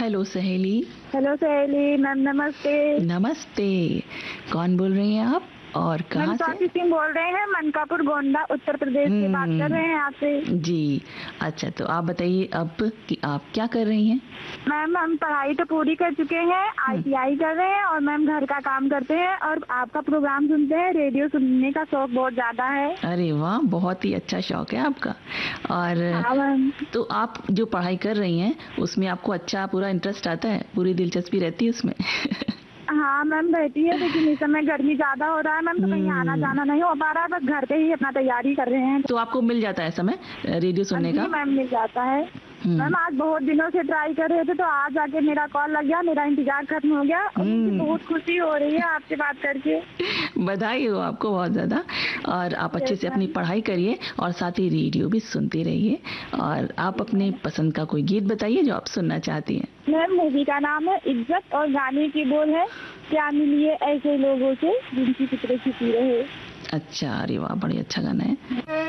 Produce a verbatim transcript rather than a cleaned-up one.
Hello सहेली। Hello सहेली ma'am, नमस्ते। नमस्ते। कौन बोल रही हैं आप और मैम कहाँ से? स्वाति सिंह बोल रहे हैं, मनकापुर गोंडा उत्तर प्रदेश से बात कर रहे हैं आपसे। जी अच्छा, तो आप बताइए अब कि आप क्या कर रही हैं? मैम हम पढ़ाई तो पूरी कर चुके हैं, आई टी आई कर रहे हैं और मैम घर का काम करते हैं और आपका प्रोग्राम सुनते हैं। रेडियो सुनने का शौक बहुत ज्यादा है। अरे वाह, बहुत ही अच्छा शौक है आपका। और हाँ मैम। तो आप जो पढ़ाई कर रही हैं उसमें आपको अच्छा पूरा इंटरेस्ट आता है, पूरी दिलचस्पी रहती है उसमें? हाँ मैम रहती है, लेकिन इस समय गर्मी ज्यादा हो रहा है मैम, तो कहीं आना जाना नहीं हो पा रहा है, बस घर पे ही अपना तैयारी कर रहे हैं। तो आपको मिल जाता है समय रेडियो सुनने का? जी मैम मिल जाता है। मैम आज बहुत दिनों से ट्राई कर रहे थे, तो आज आके मेरा कॉल लग गया, मेरा इंतजार खत्म हो गया और मुझे बहुत खुशी हो रही है आपसे बात करके। बधाई हो आपको बहुत ज़्यादा। और आप अच्छे से अपनी पढ़ाई करिए और साथ ही रेडियो भी सुनते रहिए। और आप अपने पसंद का कोई गीत बताइए जो आप सुनना चाहती हैं। मैम मूवी का नाम है इज्जत और गाने की बोल है, क्या मिलिए ऐसे लोगों से जिनकी फिक्रें छिपी रहे। अच्छा, अरे वाह, बड़ी अच्छा गाना है।